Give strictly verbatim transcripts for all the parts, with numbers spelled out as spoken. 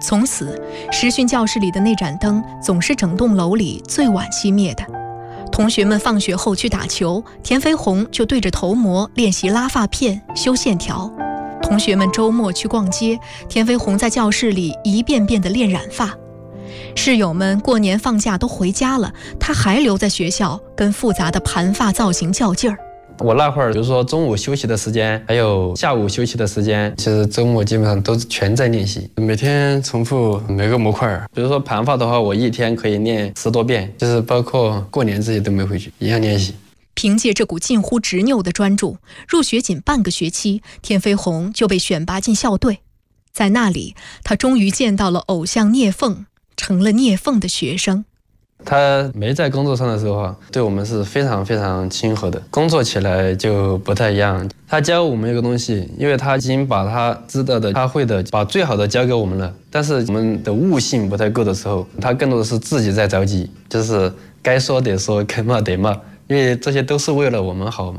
从此，实训教室里的那盏灯总是整栋楼里最晚熄灭的。同学们放学后去打球，田飞鸿就对着头模练习拉发片、修线条。同学们周末去逛街，田飞鸿在教室里一遍遍地练染发。室友们过年放假都回家了，他还留在学校跟复杂的盘发造型较劲儿。 我那会儿，比如说中午休息的时间，还有下午休息的时间，其实周末基本上都是全在练习，每天重复每个模块。比如说盘发的话，我一天可以练十多遍，就是包括过年这些都没回去，一样练习。 凭借这股近乎执拗的专注，入学仅半个学期，田飞鸿就被选拔进校队。在那里，他终于见到了偶像聂凤，成了聂凤的学生。 他没在工作上的时候啊，对我们是非常非常亲和的，工作起来就不太一样。他教我们一个东西，因为他已经把他知道的、他会的，把最好的教给我们了。但是我们的悟性不太够的时候，他更多的是自己在着急，就是该说得说，该骂得骂，因为这些都是为了我们好嘛。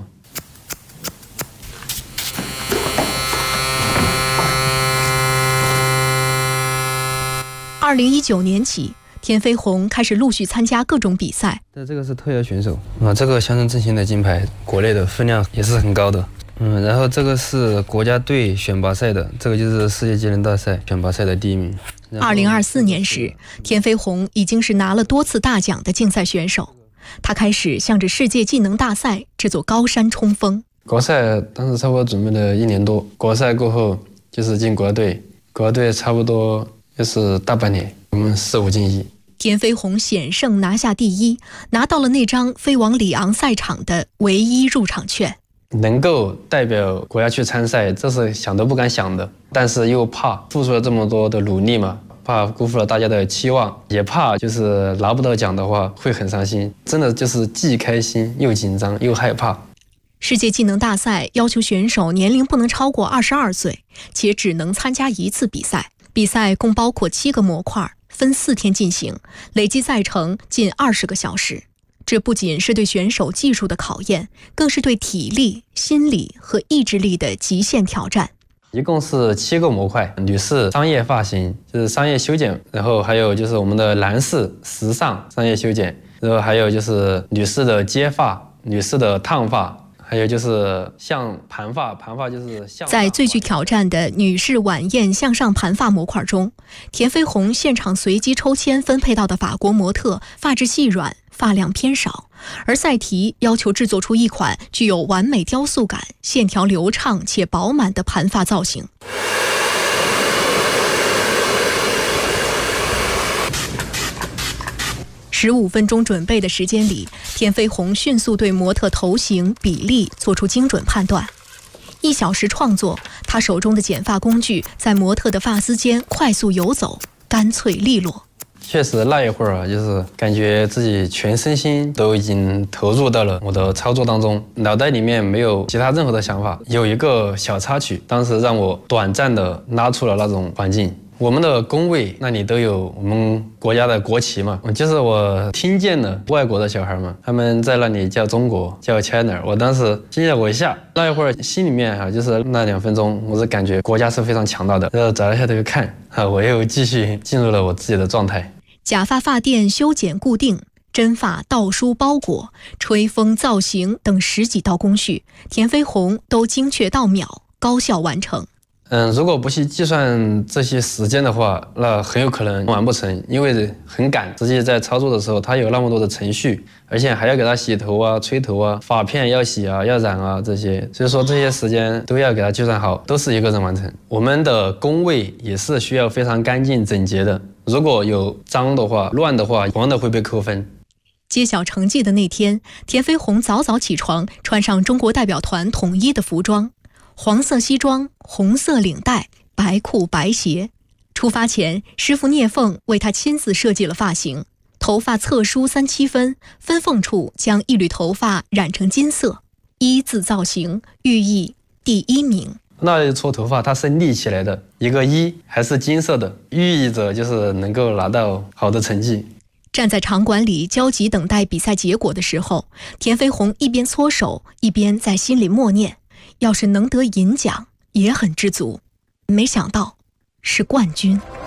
二零一九年起，田飞鸿开始陆续参加各种比赛。 这个是特邀选手啊，这个乡村振兴的金牌，国内的分量也是很高的。嗯，然后这个是国家队选拔赛的，这个就是世界技能大赛选拔赛的第一名。 二零二四年时，田飞鸿已经是拿了多次大奖的竞赛选手，他开始向着世界技能大赛这座高山冲锋。 国赛当时差不多准备了一年多，国赛过后就是进国队，国队差不多就是大半年，我们四五进一。 田飞鸿险胜拿下第一，拿到了那张飞往里昂赛场的唯一入场券。 能够代表国家去参赛，这是想都不敢想的，但是又怕付出了这么多的努力嘛，怕辜负了大家的期望，也怕就是拿不到奖的话会很伤心，真的就是既开心又紧张又害怕。 世界技能大赛要求选手年龄不能超过二十二岁，且只能参加一次比赛。比赛共包括七个模块，分四天进行，累计赛程近二十个小时。这不仅是对选手技术的考验，更是对体力、心理和意志力的极限挑战。 一共是七个模块，女士商业发型就是商业修剪，然后还有就是我们的男士时尚商业修剪，然后还有就是女士的接发、女士的烫发，还有就是像盘发，盘发就是向在最具挑战的女士晚宴向上盘发模块中，田飞鸿现场随机抽签分配到的法国模特发质细软，发量偏少，而赛题要求制作出一款具有完美雕塑感、线条流畅且饱满的盘发造型。十五分钟准备的时间里，田飞鸿迅速对模特头型、比例做出精准判断。一小时创作，他手中的剪发工具在模特的发丝间快速游走，干脆利落。 确实那一会儿啊，就是感觉自己全身心都已经投入到了我的操作当中，脑袋里面没有其他任何的想法。有一个小插曲，当时让我短暂的拉出了那种环境。我们的工位那里都有我们国家的国旗嘛，就是我听见了外国的小孩们，他们在那里叫中国，叫 China， 我当时惊了我一下。那一会儿心里面啊，就是那两分钟，我是感觉国家是非常强大的。然后找了一下头看啊，我又继续进入了我自己的状态。 假发发垫修剪固定，真发倒梳包裹，吹风造型等十几道工序，田飞鸿都精确到秒，高效完成。 嗯，如果不去计算这些时间的话，那很有可能完不成，因为很赶。实际在操作的时候，它有那么多的程序，而且还要给它洗头啊、吹头啊、发片要洗啊、要染啊这些，所以说这些时间都要给它计算好，都是一个人完成。我们的工位也是需要非常干净整洁的，如果有脏的话、乱的话，同样的会被扣分。 揭晓成绩的那天，田飞鸿早早起床，穿上中国代表团统一的服装。黄色西装，红色领带，白裤白鞋。出发前，师傅聂凤为他亲自设计了发型，头发侧梳三七分，分缝处将一缕头发染成金色，一字造型，寓意第一名。 那一撮头发它是立起来的，一个一还是金色的，寓意着就是能够拿到好的成绩。 站在场馆里焦急等待比赛结果的时候，田飞鸿一边搓手，一边在心里默念，要是能得银奖也很知足，没想到是冠军。